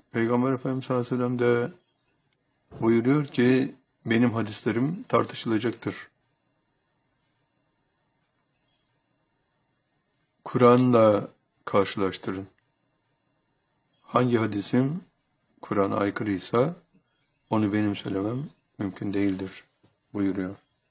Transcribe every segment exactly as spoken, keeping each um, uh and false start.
Peygamber Efendimiz sallallahu aleyhi ve sellem de buyuruyor ki benim hadislerim tartışılacaktır. Kur'an'la karşılaştırın. Hangi hadisim Kur'an'a aykırıysa onu benim söylemem mümkün değildir buyuruyor.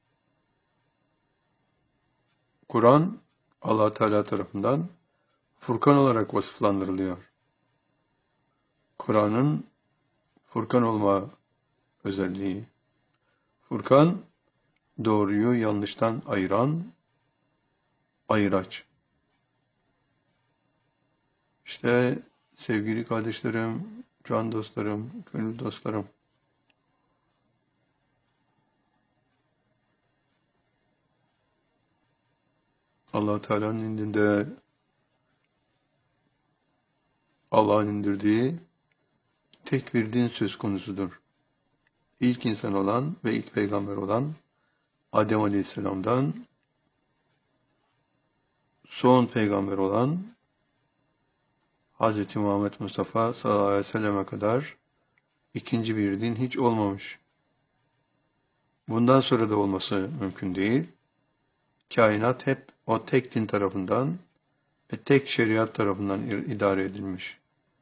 Kur'an Allah Teala tarafından Furkan olarak vasıflandırılıyor. Kur'an'ın Furkan olma özelliği. Furkan, doğruyu yanlıştan ayıran ayıraç. İşte sevgili kardeşlerim, can dostlarım, gönül dostlarım, Allah Teala'nın indinde Allah'ın indirdiği tek bir din söz konusudur. İlk insan olan ve ilk peygamber olan Adem Aleyhisselam'dan son peygamber olan Hz. Muhammed Mustafa sallallahu aleyhi ve selleme kadar ikinci bir din hiç olmamış. Bundan sonra da olması mümkün değil. Kainat hep o tek din tarafından ve tek şeriat tarafından idare edilmiş.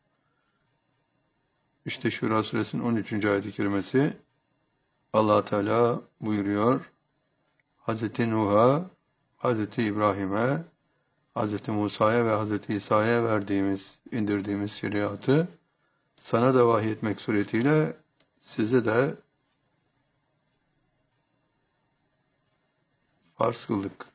İşte Şura Suresinin on üçüncü ayet-i kerimesi Allah Teala buyuruyor. Hz. Nuh'a, Hz. İbrahim'e, Hz. Musa'ya ve Hz. İsa'ya verdiğimiz, indirdiğimiz şeriatı sana da vahyetmek suretiyle size de farz kıldık.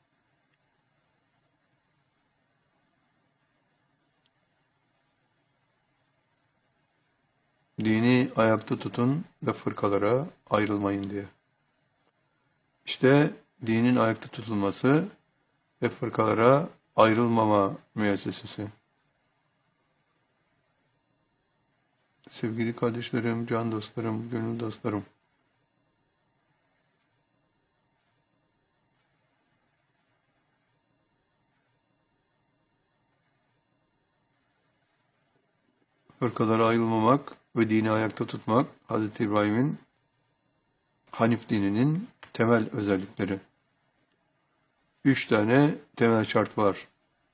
Dini ayakta tutun ve fırkalara ayrılmayın diye. İşte dinin ayakta tutulması ve fırkalara ayrılmama müessesesi. Sevgili kardeşlerim, can dostlarım, gönül dostlarım, fırkalara ayrılmamak ve dini ayakta tutmak, Hz. İbrahim'in Hanif dininin temel özellikleri. Üç tane temel şart var.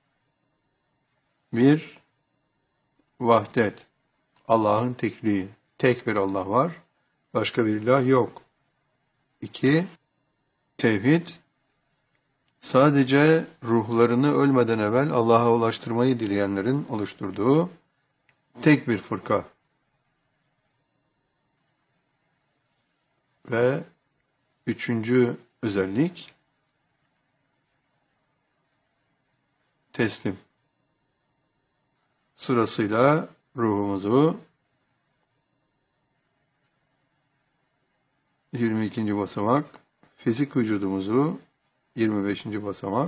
Bir, vahdet. Allah'ın tekliği. Tek bir Allah var. Başka bir ilah yok. İki, tevhid. Sadece ruhlarını ölmeden evvel Allah'a ulaştırmayı dileyenlerin oluşturduğu tek bir fırka. Ve üçüncü özellik, teslim. Sırasıyla ruhumuzu yirmi ikinci basamak, fizik vücudumuzu yirmi beşinci basamak,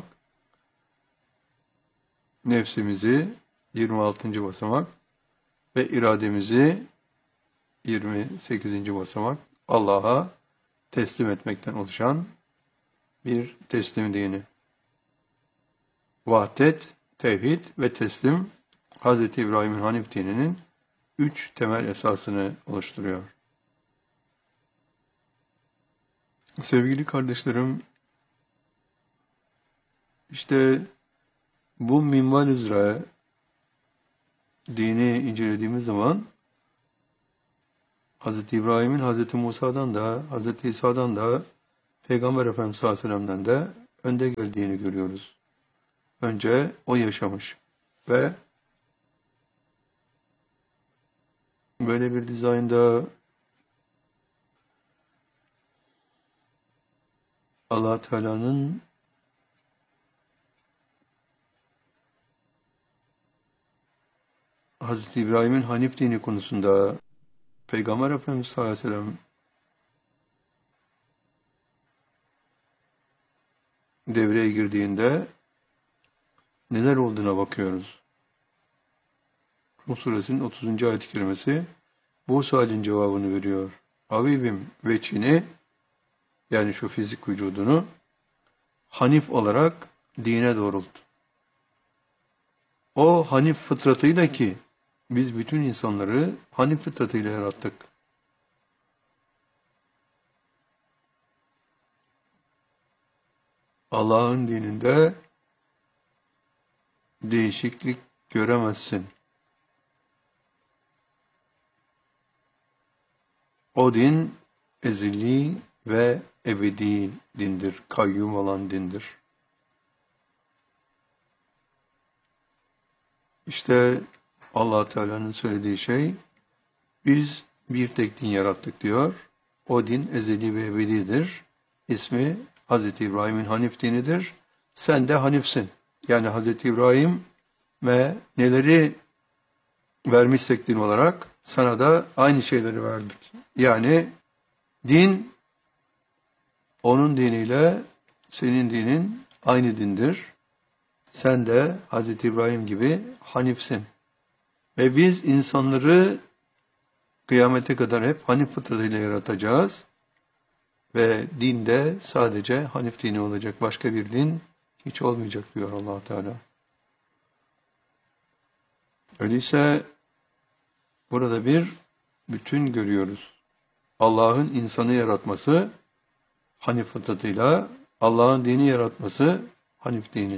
nefsimizi yirmi altıncı basamak ve irademizi yirmi sekizinci basamak Allah'a teslim etmekten oluşan bir teslim dini. Vahdet, tevhid ve teslim Hz. İbrahim'in Hanif dininin üç temel esasını oluşturuyor. Sevgili kardeşlerim, işte bu minval üzere dini incelediğimiz zaman Hz. İbrahim'in Hz. Musa'dan da, Hz. İsa'dan da, Peygamber Efendimiz sallallahu aleyhi ve sellem'den de önde geldiğini görüyoruz. Önce o yaşamış ve böyle bir dizaynda Allah Teala'nın Hz. İbrahim'in Hanif dini konusunda Peygamber Efendimiz sallallahu aleyhi ve sellem devreye girdiğinde neler olduğuna bakıyoruz. Rum suresinin otuzuncu ayet-i kerimesi bu sualin cevabını veriyor. Habibim veçhini, yani şu fizik vücudunu Hanif olarak dine doğrult. O Hanif fıtratıyla ki Biz bütün insanları Hanif fıtratıyla yarattık. Allah'ın dininde değişiklik göremezsin. O din ezeli ve ebedi dindir, kayyum olan dindir. İşte Allah Teala'nın söylediği şey, biz bir tek din yarattık diyor. O din ezeli ve ebedidir. İsmi Hazreti İbrahim'in Hanif dinidir. Sen de Hanifsin. Yani Hazreti İbrahim ve neleri vermişsek din olarak sana da aynı şeyleri verdik. Yani din onun diniyle senin dinin aynı dindir. Sen de Hazreti İbrahim gibi Hanifsin. Ve biz insanları kıyamete kadar hep Hanif fıtratıyla yaratacağız. Ve dinde sadece Hanif dini olacak. Başka bir din hiç olmayacak diyor Allah Teala. Öyleyse burada bir bütün görüyoruz. Allah'ın insanı yaratması Hanif fıtratıyla, Allah'ın dini yaratması Hanif dini.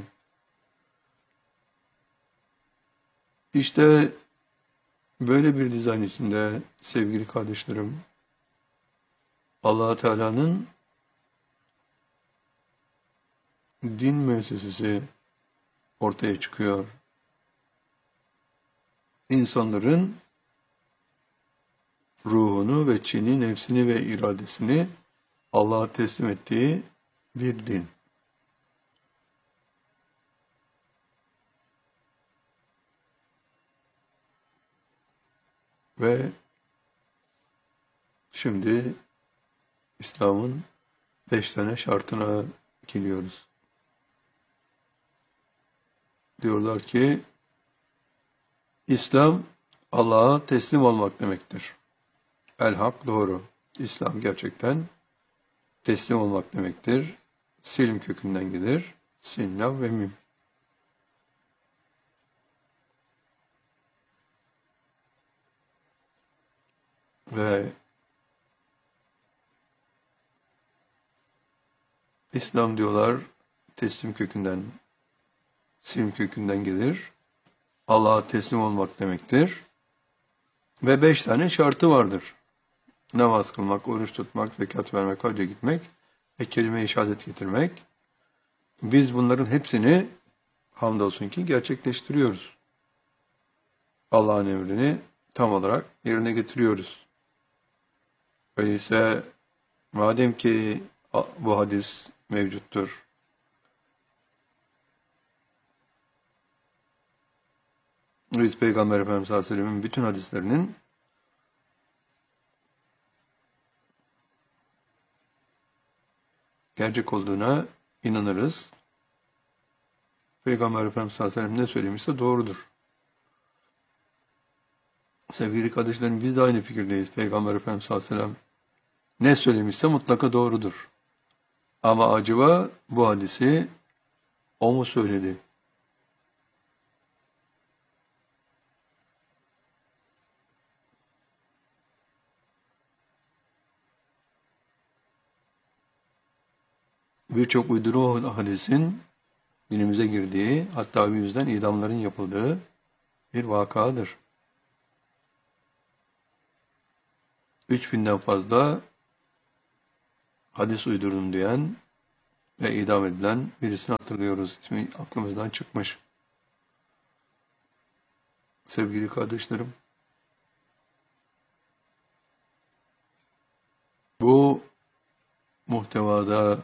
İşte böyle bir dizayn içinde sevgili kardeşlerim, Allah Teala'nın din müessesesi ortaya çıkıyor. İnsanların ruhunu ve çini, nefsini ve iradesini Allah'a teslim ettiği bir din. Ve şimdi İslam'ın beş tane şartına geliyoruz. Diyorlar ki, İslam Allah'a teslim olmak demektir. El-Hak doğru. İslam gerçekten teslim olmak demektir. Silm kökünden gelir. Sin, lav ve mim. Ve İslam diyorlar teslim kökünden, silm kökünden gelir. Allah'a teslim olmak demektir. Ve beş tane şartı vardır. Namaz kılmak, oruç tutmak, zekat vermek, hacca gitmek ve kelime-i şehadet getirmek. Biz bunların hepsini hamdolsun ki gerçekleştiriyoruz. Allah'ın emrini tam olarak yerine getiriyoruz. Öyleyse madem ki bu hadis mevcuttur, biz Peygamber Efendimiz sallallahu aleyhi ve sellem'in bütün hadislerinin gerçek olduğuna inanırız. Peygamber Efendimiz sallallahu aleyhi ve sellem ne söylemişse doğrudur. Sevgili kardeşlerim, biz de aynı fikirdeyiz. Peygamber Efendimiz sallallahu aleyhi ve sellem ne söylemişse mutlaka doğrudur. Ama acaba bu hadisi o mu söyledi? Birçok uyduru hadisin dinimize girdiği, hatta bu yüzden idamların yapıldığı bir vakadır. Üç binden fazla hadis uydurdum diyen ve idam edilen birisini hatırlıyoruz. İsmi aklımızdan çıkmış. Sevgili kardeşlerim, bu muhtevada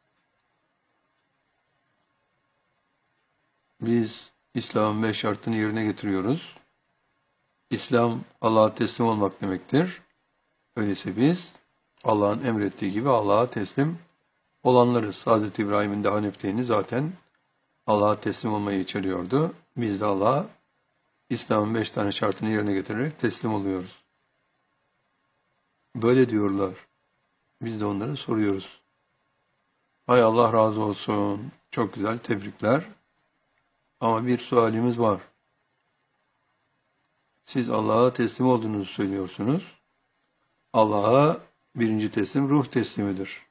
biz İslam'ın beş şartını yerine getiriyoruz. İslam Allah'a teslim olmak demektir. Öyleyse biz Allah'ın emrettiği gibi Allah'a teslim olanlarız. Hazreti İbrahim'in de Hanif dini zaten Allah'a teslim olmayı içeriyordu. Biz de Allah'a İslam'ın beş tane şartını yerine getirerek teslim oluyoruz. Böyle diyorlar. Biz de onlara soruyoruz. Hay Allah razı olsun. Çok güzel, tebrikler. Ama bir sualimiz var. Siz Allah'a teslim olduğunuzu söylüyorsunuz. Allah'a birinci teslim ruh teslimidir.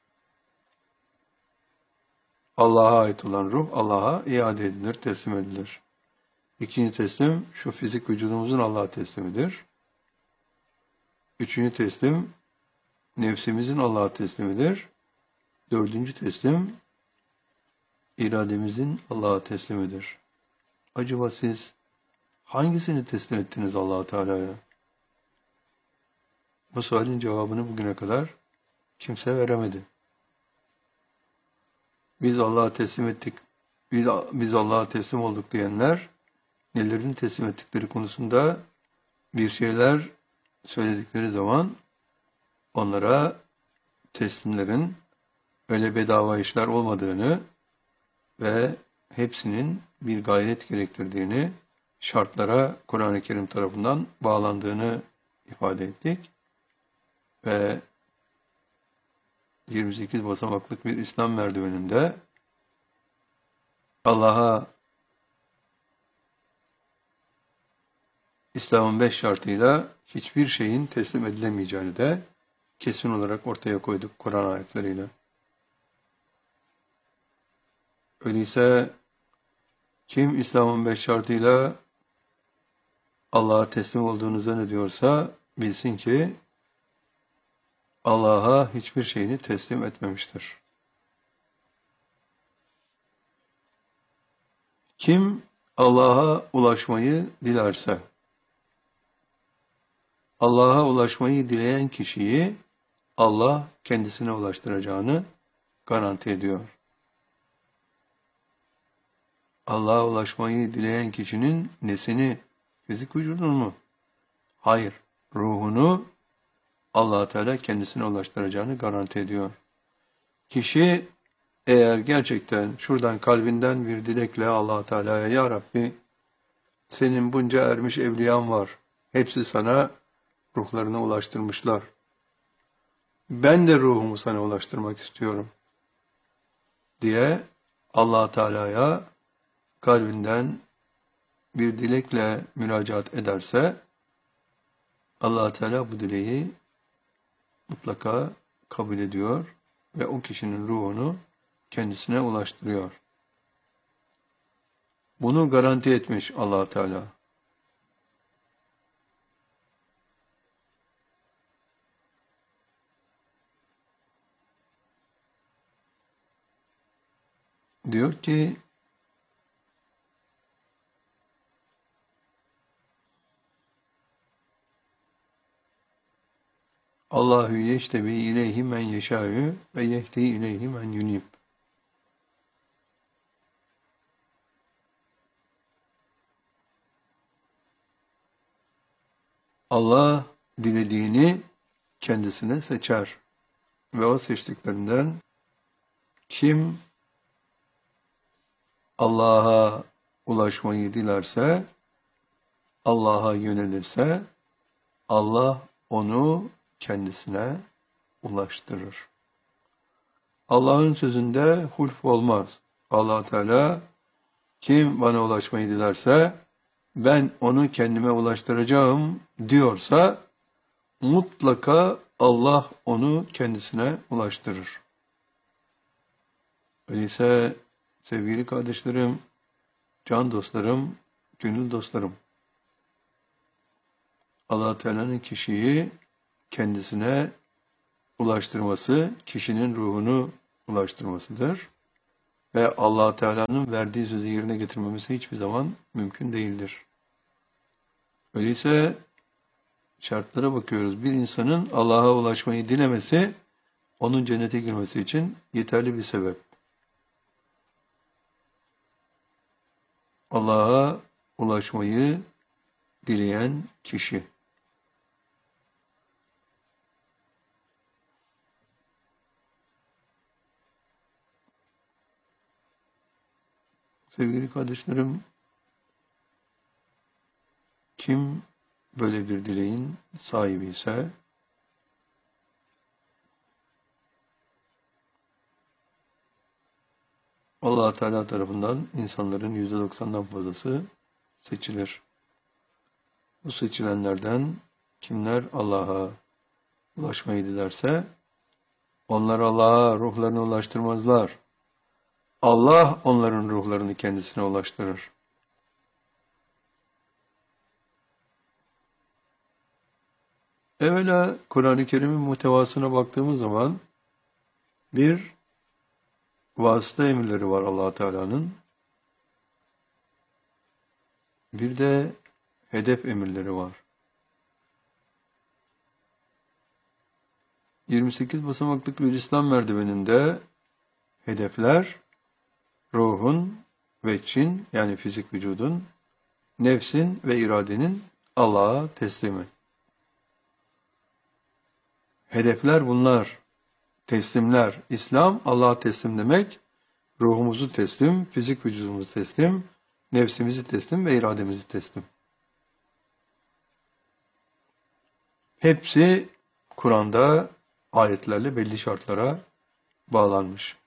Allah'a ait olan ruh Allah'a iade edilir, teslim edilir. İkinci teslim şu fizik vücudumuzun Allah'a teslimidir. Üçüncü teslim nefsimizin Allah'a teslimidir. Dördüncü teslim irademizin Allah'a teslimidir. Acaba siz hangisini teslim ettiniz Allah-u Teala'ya? Bu sualin cevabını bugüne kadar kimse veremedi. Biz Allah'a teslim ettik, biz, biz Allah'a teslim olduk diyenler, nelerini teslim ettikleri konusunda bir şeyler söyledikleri zaman onlara teslimlerin öyle bedava işler olmadığını ve hepsinin bir gayret gerektirdiğini, şartlara Kur'an-ı Kerim tarafından bağlandığını ifade ettik. Ve yirmi sekiz basamaklık bir İslam merdiveninde Allah'a İslam'ın beş şartıyla hiçbir şeyin teslim edilemeyeceğini de kesin olarak ortaya koyduk Kur'an ayetleriyle. Öyleyse kim İslam'ın beş şartıyla Allah'a teslim olduğunu zannediyorsa bilsin ki Allah'a hiçbir şeyini teslim etmemiştir. Kim Allah'a ulaşmayı dilerse, Allah'a ulaşmayı dileyen kişiyi Allah kendisine ulaştıracağını garanti ediyor. Allah'a ulaşmayı dileyen kişinin nesini, fizik vücudunu mu? Hayır, ruhunu Allah-u Teala kendisine ulaştıracağını garanti ediyor. Kişi eğer gerçekten şuradan kalbinden bir dilekle Allah-u Teala'ya ya Rabbi senin bunca ermiş evliyan var. Hepsi sana ruhlarına ulaştırmışlar. Ben de ruhumu sana ulaştırmak istiyorum diye Allah-u Teala'ya kalbinden bir dilekle müracaat ederse Allah-u Teala bu dileği mutlaka kabul ediyor ve o kişinin ruhunu kendisine ulaştırıyor. Bunu garanti etmiş Allah-u Teala. Diyor ki Allahu yeştebi ileyhi men yeşâ'ü ve yehdi ileyhi men yunib. Allah dilediğini kendisine seçer ve o seçtiklerinden kim Allah'a ulaşmayı dilerse, Allah'a yönelirse Allah onu kendisine ulaştırır. Allah'ın sözünde hulf olmaz. Allah Teala kim bana ulaşmayı dilerse ben onu kendime ulaştıracağım diyorsa mutlaka Allah onu kendisine ulaştırır. Öyleyse sevgili kardeşlerim, can dostlarım, gönül dostlarım, Allah Teala'nın kişiyi kendisine ulaştırması, kişinin ruhunu ulaştırmasıdır. Ve Allah Teala'nın verdiği sözü yerine getirmemesi hiçbir zaman mümkün değildir. Öyleyse şartlara bakıyoruz. Bir insanın Allah'a ulaşmayı dilemesi, onun cennete girmesi için yeterli bir sebep. Allah'a ulaşmayı dileyen kişi. Sevgili kardeşlerim, kim böyle bir dileğin sahibi ise Allah Teala tarafından insanların yüzde doksandan fazlası seçilir. Bu seçilenlerden kimler Allah'a ulaşmayı dilerse, onlar Allah'a ruhlarını ulaştırmazlar. Allah onların ruhlarını kendisine ulaştırır. Evvela Kur'an-ı Kerim'in muhtevasına baktığımız zaman bir vasıta emirleri var Allah Teala'nın. Bir de hedef emirleri var. yirmi sekiz basamaklık bir İslam merdiveninde hedefler ruhun, veçin yani fizik vücudun, nefsin ve iradenin Allah'a teslimi. Hedefler bunlar. Teslimler. İslam Allah'a teslim demek. Ruhumuzu teslim, fizik vücudumuzu teslim, nefsimizi teslim ve irademizi teslim. Hepsi Kur'an'da ayetlerle belli şartlara bağlanmış.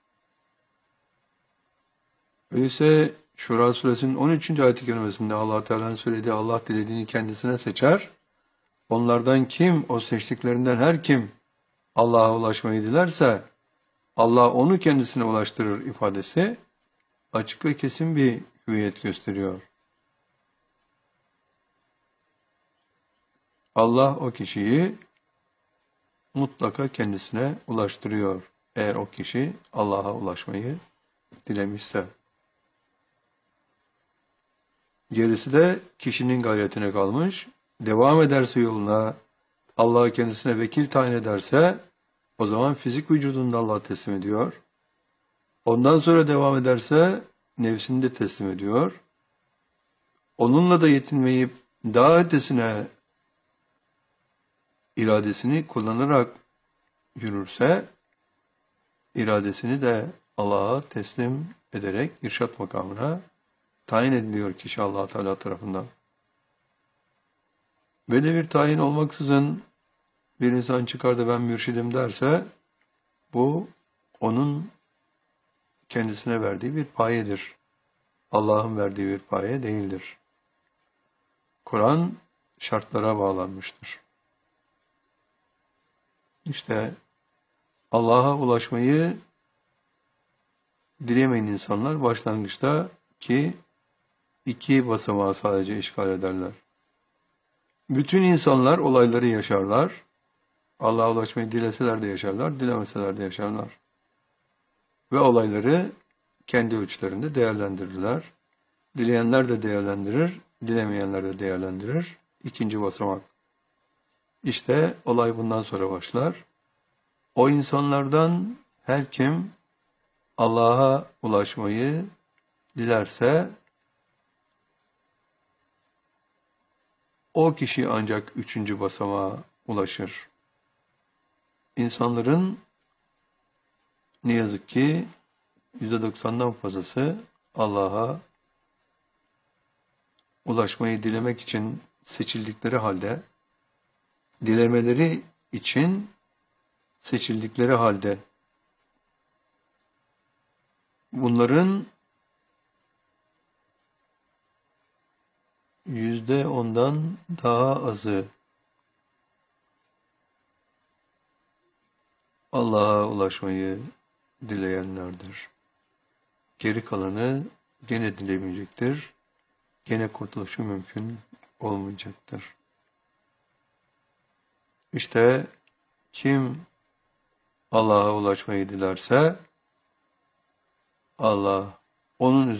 Öyleyse Şura suresinin on üçüncü ayet-i kerimesinde Allah Teala'nın söylediği Allah dilediğini kendisine seçer. Onlardan kim, o seçtiklerinden her kim Allah'a ulaşmayı dilerse Allah onu kendisine ulaştırır ifadesi açık ve kesin bir hüviyet gösteriyor. Allah o kişiyi mutlaka kendisine ulaştırıyor. Eğer o kişi Allah'a ulaşmayı dilemişse. Gerisi de kişinin gayretine kalmış. Devam ederse yoluna, Allah'ı kendisine vekil tayin ederse, o zaman fizik vücudunu da Allah'a teslim ediyor. Ondan sonra devam ederse, nefsini de teslim ediyor. Onunla da yetinmeyip, daha ötesine iradesini kullanarak yürürse, iradesini de Allah'a teslim ederek irşat makamına tayin ediliyor kişi Allah Teala tarafından. Böyle bir tayin olmaksızın bir insan çıkar da ben mürşidim derse, bu onun kendisine verdiği bir payedir. Allah'ın verdiği bir paye değildir. Kur'an şartlara bağlanmıştır. İşte Allah'a ulaşmayı dilemeyen insanlar başlangıçta ki iki basamağı sadece işgal ederler. Bütün insanlar olayları yaşarlar. Allah'a ulaşmayı dileseler de yaşarlar, dilemeseler de yaşarlar. Ve olayları kendi ölçülerinde değerlendirirler. Dileyenler de değerlendirir, dilemeyenler de değerlendirir. İkinci basamak. İşte olay bundan sonra başlar. O insanlardan her kim Allah'a ulaşmayı dilerse, o kişi ancak üçüncü basamağa ulaşır. İnsanların ne yazık ki yüzde doksandan fazlası Allah'a ulaşmayı dilemek için seçildikleri halde, dilemeleri için seçildikleri halde, bunların yüzde ondan daha azı Allah'a ulaşmayı dileyenlerdir. Geri kalanı gene dilemeyecektir. Gene kurtuluşu mümkün olmayacaktır. İşte kim Allah'a ulaşmayı dilerse Allah onun